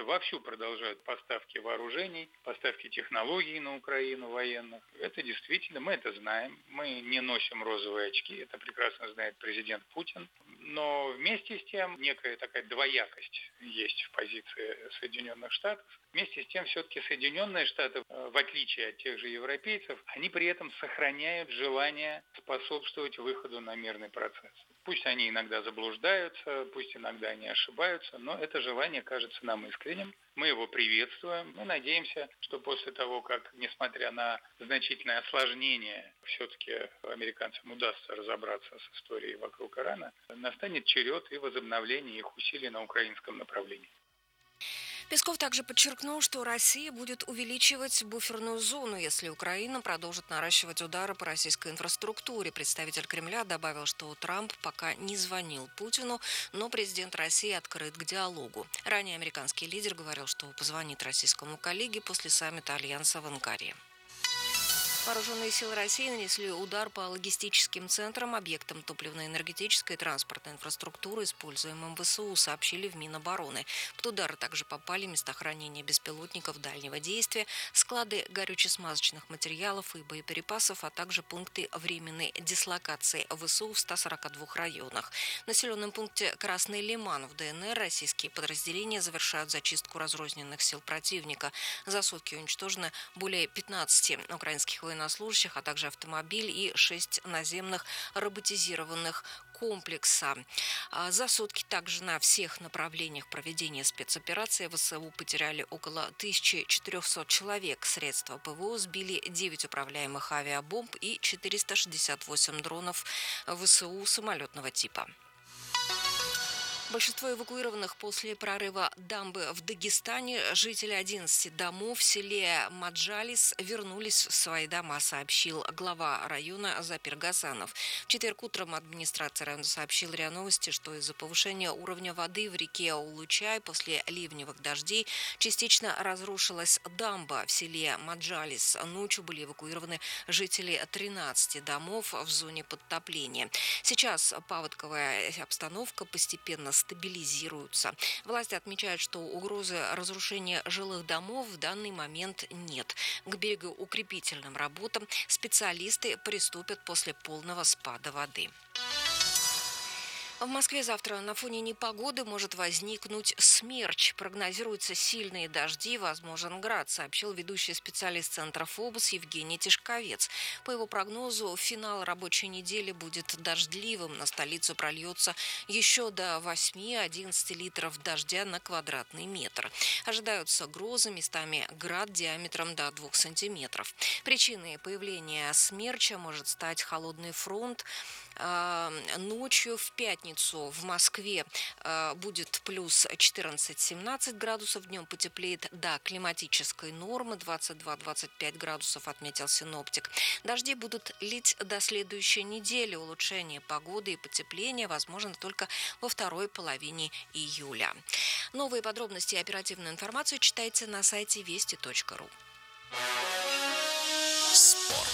вовсю продолжают поставки вооружений, поставки технологий на Украину военных. Это действительно, мы это знаем. Мы не носим розовые очки, это прекрасно знает президент Путин. Но вместе с тем некая такая двоякость есть в позиции Соединенных Штатов. Вместе с тем все-таки Соединенные Штаты, в отличие от тех же европейцев, они при этом сохраняют желание способствовать выходу на мирный процесс. Пусть они иногда заблуждаются, пусть иногда они ошибаются, но это желание кажется нам искренним. Мы его приветствуем. Мы надеемся, что после того, как, несмотря на значительное осложнение, все-таки американцам удастся разобраться с историей вокруг Ирана, настанет черед и возобновления их усилий на украинском направлении. Песков также подчеркнул, что Россия будет увеличивать буферную зону, если Украина продолжит наращивать удары по российской инфраструктуре. Представитель Кремля добавил, что Трамп пока не звонил Путину, но президент России открыт к диалогу. Ранее американский лидер говорил, что позвонит российскому коллеге после саммита Альянса в Анкаре. Вооруженные силы России нанесли удар по логистическим центрам, объектам топливно-энергетической и транспортной инфраструктуры, используемым ВСУ, сообщили в Минобороны. Под удары также попали места хранения беспилотников дальнего действия, склады горюче-смазочных материалов и боеприпасов, а также пункты временной дислокации ВСУ в 142 районах. В населенном пункте Красный Лиман в ДНР российские подразделения завершают зачистку разрозненных сил противника. За сутки уничтожено более 15 украинских военнослужащих, а также автомобиль и 6 наземных роботизированных комплекса. За сутки также на всех направлениях проведения спецоперации ВСУ потеряли около 1400 человек. Средства ПВО сбили 9 управляемых авиабомб и 468 дронов ВСУ самолетного типа. Большинство эвакуированных после прорыва дамбы в Дагестане жители 11 домов в селе Маджалис вернулись в свои дома, сообщил глава района Запир Гасанов. В четверг утром администрация района сообщила РИА Новости, что из-за повышения уровня воды в реке Улучай после ливневых дождей частично разрушилась дамба в селе Маджалис. Ночью были эвакуированы жители 13 домов в зоне подтопления. Сейчас паводковая обстановка постепенно стабилизируются. Власти отмечают, что угрозы разрушения жилых домов в данный момент нет. К берегоукрепительным работам специалисты приступят после полного спада воды. В Москве завтра на фоне непогоды может возникнуть смерч. Прогнозируются сильные дожди, возможен град, сообщил ведущий специалист Центра ФОБУС Евгений Тишковец. По его прогнозу, финал рабочей недели будет дождливым. На столицу прольется еще до 8-11 литров дождя на квадратный метр. Ожидаются грозы, местами град диаметром до 2 сантиметров. Причиной появления смерча может стать холодный фронт. Ночью в пятницу в Москве будет плюс 14-17 градусов, днем потеплеет до климатической нормы 22-25 градусов, отметил синоптик. Дожди будут лить до следующей недели. Улучшение погоды и потепление возможно только во второй половине июля. Новые подробности и оперативную информацию читайте на сайте вести.ру. Спорт.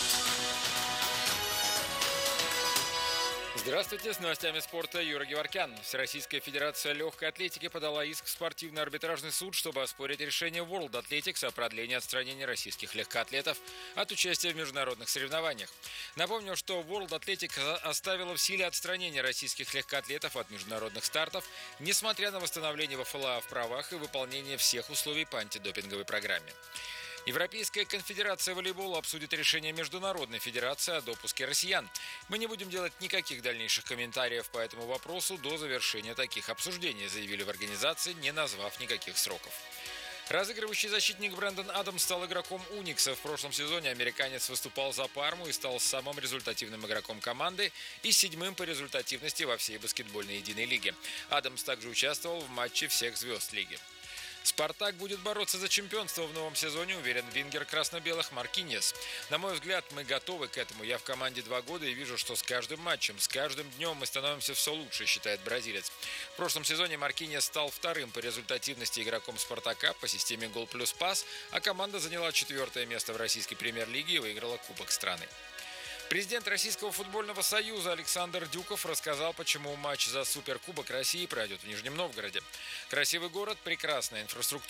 Здравствуйте, с новостями спорта Юра Геворкян. Всероссийская федерация легкой атлетики подала иск в спортивный арбитражный суд, чтобы оспорить решение World Athletics о продлении отстранения российских легкоатлетов от участия в международных соревнованиях. Напомню, что World Athletics оставила в силе отстранение российских легкоатлетов от международных стартов, несмотря на восстановление ВФЛА в правах и выполнение всех условий по антидопинговой программе. Европейская конфедерация волейбола обсудит решение Международной федерации о допуске россиян. Мы не будем делать никаких дальнейших комментариев по этому вопросу до завершения таких обсуждений, заявили в организации, не назвав никаких сроков. Разыгрывающий защитник Брэндон Адамс стал игроком Уникса. В прошлом сезоне американец выступал за Парму и стал самым результативным игроком команды и 7-м по результативности во всей баскетбольной единой лиге. Адамс также участвовал в матче всех звезд лиги. «Спартак» будет бороться за чемпионство в новом сезоне, уверен вингер красно-белых Маркиньос. На мой взгляд, мы готовы к этому. Я в команде 2 года и вижу, что с каждым матчем, с каждым днем мы становимся все лучше, считает бразилец. В прошлом сезоне Маркиньос стал 2-м по результативности игроком «Спартака» по системе «Гол плюс пас», а команда заняла 4-е место в российской премьер-лиге и выиграла Кубок страны. Президент Российского футбольного союза Александр Дюков рассказал, почему матч за Суперкубок России пройдет в Нижнем Новгороде. Красивый город, прекрасная инфраструктура.